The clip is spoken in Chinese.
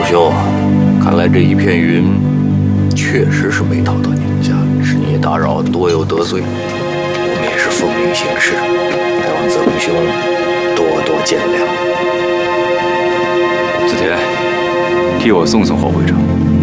兄，看来这一片云确实是没逃到你们家，是你打扰，多有得罪。我们也是奉命行事，还望泽平兄多多见谅。 子田，替我送送侯会长。